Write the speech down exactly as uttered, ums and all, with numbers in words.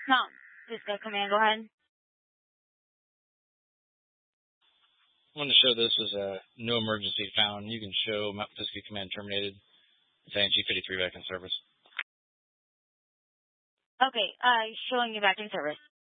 Com. Cisco Command, go ahead. I wanted to show this as a no emergency found. You can show Mount Pisgah Command terminated. It's A N G fifty-three back in service. Okay, uh, showing you back in service.